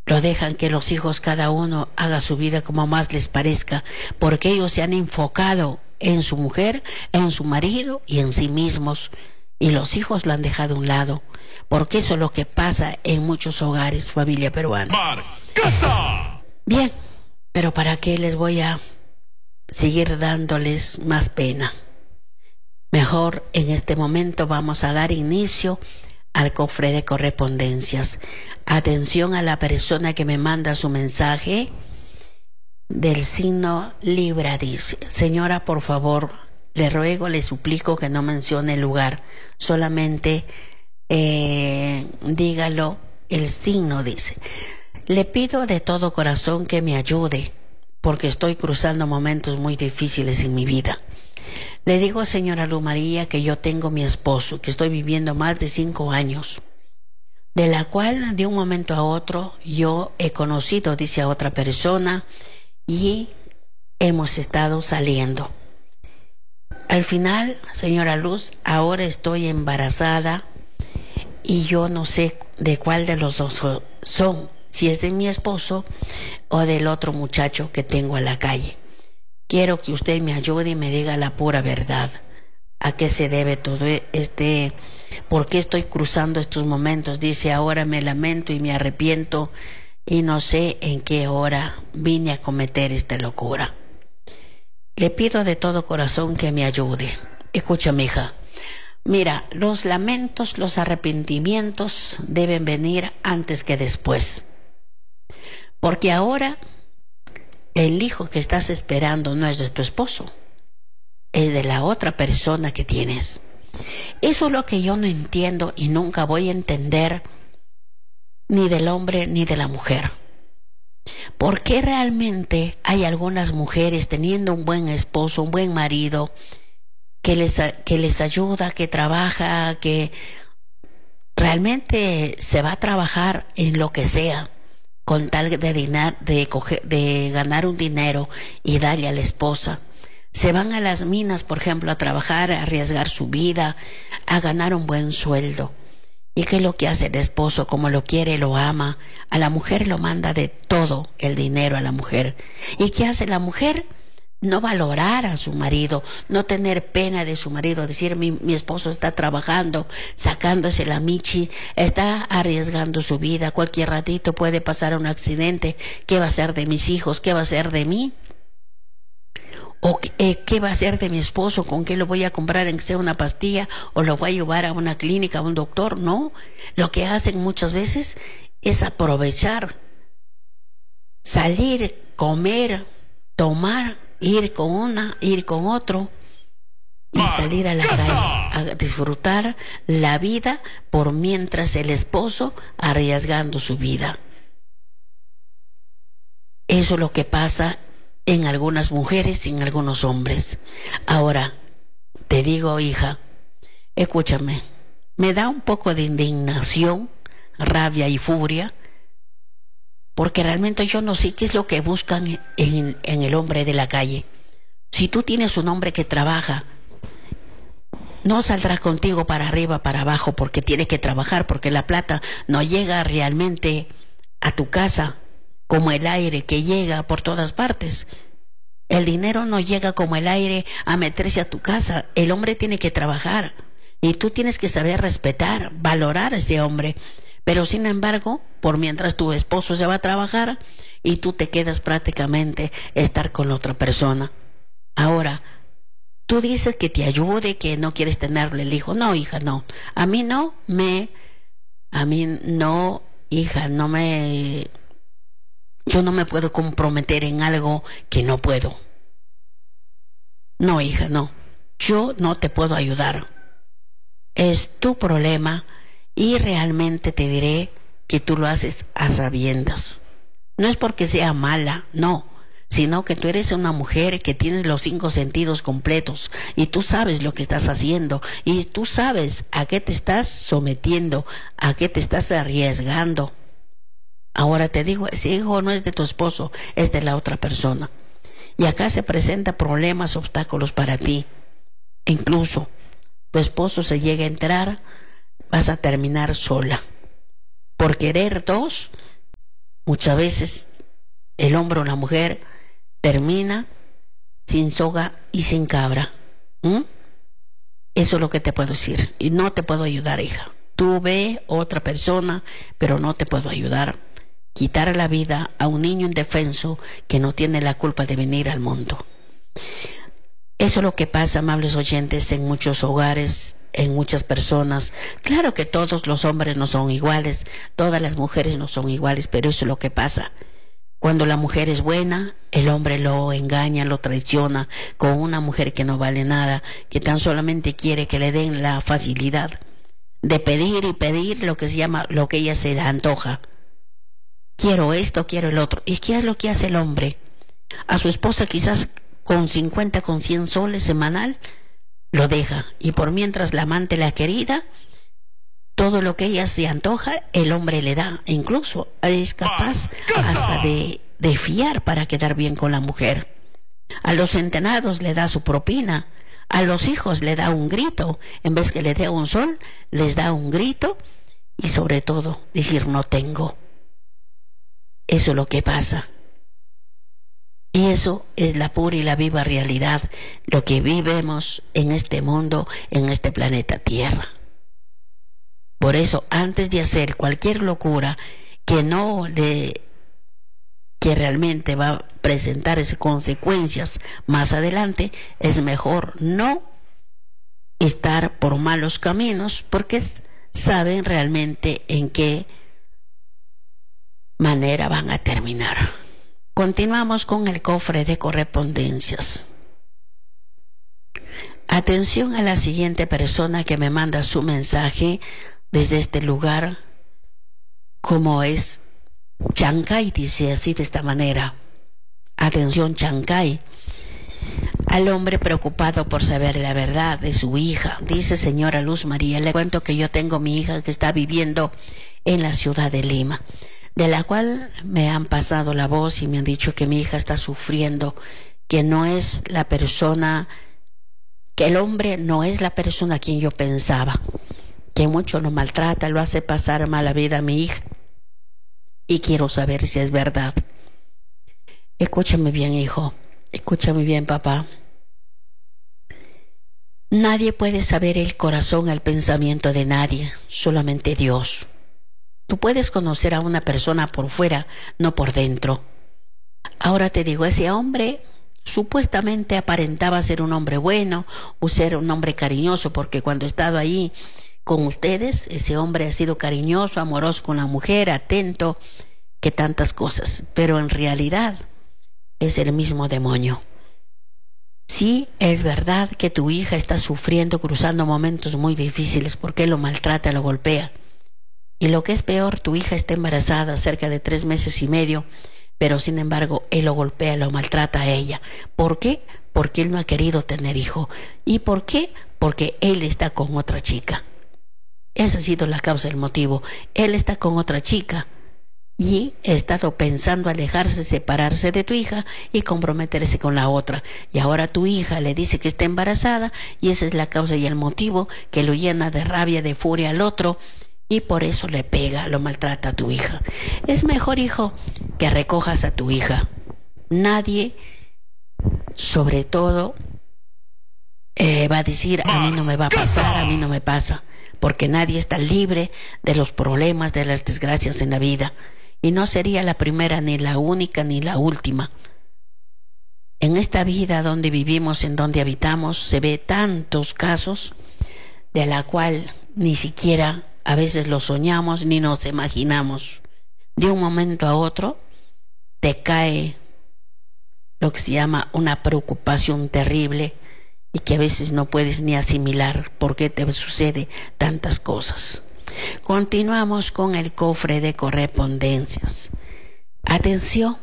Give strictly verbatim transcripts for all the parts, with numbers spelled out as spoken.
Lo dejan que los hijos cada uno haga su vida como más les parezca, porque ellos se han enfocado en su mujer, en su marido y en sí mismos. Y los hijos lo han dejado a un lado, porque eso es lo que pasa en muchos hogares, familia peruana. ¡Marcasa! Bien, pero ¿para qué les voy a seguir dándoles más pena? Mejor en este momento vamos a dar inicio al cofre de correspondencias. Atención a la persona que me manda su mensaje del signo Libra. Dice: señora, por favor, le ruego, le suplico que no mencione el lugar, solamente eh, dígalo el signo. Dice: le pido de todo corazón que me ayude, porque estoy cruzando momentos muy difíciles en mi vida. Le digo, señora Luz María, que yo tengo mi esposo, que estoy viviendo más de cinco años, de la cual de un momento a otro yo he conocido, dice, a otra persona, y hemos estado saliendo. Al final, señora Luz, ahora estoy embarazada y yo no sé de cuál de los dos son, si es de mi esposo o del otro muchacho que tengo en la calle. Quiero que usted me ayude y me diga la pura verdad. ¿A qué se debe todo este? ¿Por qué estoy cruzando estos momentos? Dice: ahora me lamento y me arrepiento y no sé en qué hora vine a cometer esta locura. Le pido de todo corazón que me ayude. Escucha, mija. Mira, los lamentos, los arrepentimientos deben venir antes que después. Porque ahora el hijo que estás esperando no es de tu esposo, es de la otra persona que tienes. Eso es lo que yo no entiendo y nunca voy a entender, ni del hombre ni de la mujer. ¿Por qué realmente hay algunas mujeres teniendo un buen esposo, un buen marido, que les, que les ayuda, que trabaja, que realmente se va a trabajar en lo que sea, con tal de, dinar, de, coger, de ganar un dinero y darle a la esposa? Se van a las minas, por ejemplo, a trabajar, a arriesgar su vida, a ganar un buen sueldo. ¿Y qué es lo que hace el esposo? Como lo quiere, lo ama. A la mujer lo manda de todo el dinero a la mujer. ¿Y qué hace la mujer? No valorar a su marido, no tener pena de su marido, decir: mi, mi esposo está trabajando, sacándose la michi, está arriesgando su vida, cualquier ratito puede pasar un accidente. ¿Qué va a ser de mis hijos? ¿Qué va a ser de mí? ¿O eh, qué va a hacer de mi esposo? ¿Con qué lo voy a comprar, en que sea una pastilla, o lo voy a llevar a una clínica, a un doctor? No, lo que hacen muchas veces es aprovechar, salir, comer, tomar, ir con una, ir con otro y salir a la calle a disfrutar la vida, por mientras el esposo arriesgando su vida. Eso es lo que pasa en algunas mujeres y en algunos hombres. Ahora, te digo, hija, escúchame, me da un poco de indignación, rabia y furia, porque realmente yo no sé qué es lo que buscan en, en el hombre de la calle. Si tú tienes un hombre que trabaja, no saldrá contigo para arriba, para abajo, porque tiene que trabajar, porque la plata no llega realmente a tu casa como el aire que llega por todas partes. El dinero no llega como el aire a meterse a tu casa. El hombre tiene que trabajar y tú tienes que saber respetar, valorar a ese hombre. Pero sin embargo, por mientras tu esposo se va a trabajar y tú te quedas prácticamente a estar con otra persona. Ahora, tú dices que te ayude, que no quieres tenerle el hijo. No, hija, no. A mí no me... A mí no, hija, no me... Yo no me puedo comprometer en algo que no puedo. No, hija, no. Yo no te puedo ayudar. Es tu problema y realmente te diré que tú lo haces a sabiendas. No es porque sea mala, no, sino que tú eres una mujer que tienes los cinco sentidos completos y tú sabes lo que estás haciendo y tú sabes a qué te estás sometiendo, a qué te estás arriesgando. Ahora te digo, ese hijo no es de tu esposo, es de la otra persona. Y acá se presentan problemas, obstáculos para ti. Incluso tu esposo se llega a enterar, vas a terminar sola. Por querer dos, Muchas veces el hombre o la mujer termina sin soga y sin cabra. ¿Mm? Eso es lo que te puedo decir. Y no te puedo ayudar, hija. Tú ve otra persona, pero no te puedo ayudar. Quitar la vida a un niño indefenso que no tiene la culpa de venir al mundo. Eso es lo que pasa, amables oyentes, en muchos hogares, en muchas personas. Claro que todos los hombres no son iguales, todas las mujeres no son iguales, pero eso es lo que pasa. Cuando la mujer es buena, el hombre lo engaña, lo traiciona con una mujer que no vale nada, que tan solamente quiere que le den la facilidad de pedir y pedir lo que se llama, lo que ella se le antoja. Quiero esto, quiero el otro. ¿Y qué es lo que hace el hombre? A su esposa quizás con cincuenta, con cien soles semanal, lo deja. Y por mientras la amante, la querida, todo lo que ella se antoja, el hombre le da. E incluso es capaz hasta de, de fiar para quedar bien con la mujer. A los centenados le da su propina. A los hijos le da un grito. En vez que le dé un sol, les da un grito. Y sobre todo, decir no tengo. Eso es lo que pasa. Y eso es la pura y la viva realidad, lo que vivimos en este mundo, en este planeta Tierra. Por eso, antes de hacer cualquier locura que no le, que realmente va a presentar esas consecuencias más adelante, es mejor no estar por malos caminos, porque saben realmente en qué manera van a terminar. Continuamos con el cofre de correspondencias. Atención a la siguiente persona que me manda su mensaje desde este lugar, como es Chancay, dice así de esta manera. Atención, Chancay. Al hombre preocupado por saber la verdad de su hija. Dice: señora Luz María, le cuento que yo tengo mi hija que está viviendo en la ciudad de Lima, de la cual me han pasado la voz y me han dicho que mi hija está sufriendo, que no es la persona, que el hombre no es la persona a quien yo pensaba, que mucho lo maltrata, lo hace pasar mala vida a mi hija. Y quiero saber si es verdad. Escúchame bien, hijo. Escúchame bien, papá. Nadie puede saber el corazón, el pensamiento de nadie, solamente Dios. Tú puedes conocer a una persona por fuera, no por dentro. Ahora te digo, ese hombre supuestamente aparentaba ser un hombre bueno o ser un hombre cariñoso, porque cuando he estado ahí con ustedes, ese hombre ha sido cariñoso, amoroso con la mujer, atento, que tantas cosas. Pero en realidad es el mismo demonio. Sí, es verdad que tu hija está sufriendo, cruzando momentos muy difíciles, porque él lo maltrata, lo golpea. Y lo que es peor, tu hija está embarazada cerca de tres meses y medio, pero sin embargo él lo golpea, lo maltrata a ella. ¿Por qué? Porque él no ha querido tener hijo. ¿Y por qué? Porque él está con otra chica. Esa ha sido la causa, el motivo. Él está con otra chica y ha estado pensando alejarse, separarse de tu hija y comprometerse con la otra. Y ahora tu hija le dice que está embarazada y esa es la causa y el motivo que lo llena de rabia, de furia al otro. Y por eso le pega, lo maltrata a tu hija. Es mejor, hijo, que recojas a tu hija. Nadie, sobre todo, eh, va a decir: a mí no me va a pasar, a mí no me pasa. Porque nadie está libre de los problemas, de las desgracias en la vida. Y no sería la primera, ni la única, ni la última. En esta vida donde vivimos, en donde habitamos, se ve tantos casos de la cual ni siquiera a veces lo soñamos ni nos imaginamos. De un momento a otro te cae lo que se llama una preocupación terrible y que a veces no puedes ni asimilar por qué te sucede tantas cosas. Continuamos con el cofre de correspondencias. Atención.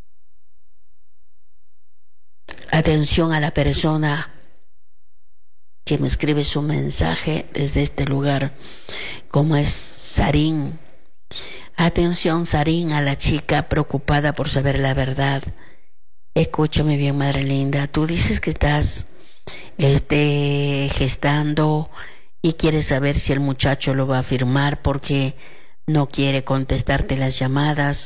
Atención a la persona que me escribe su mensaje desde este lugar, como es Sarín. Atención, Sarín, a la chica preocupada por saber la verdad. Escúchame bien, madre linda. Tú dices que estás este, gestando y quieres saber si el muchacho lo va a firmar porque no quiere contestarte las llamadas.